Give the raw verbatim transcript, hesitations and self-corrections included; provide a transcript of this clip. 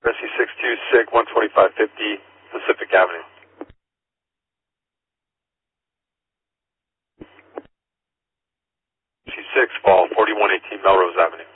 Rescue six two, S I C, one twenty-five fifty Pacific Avenue. Rescue six, fall, forty-one eighteen Melrose Avenue.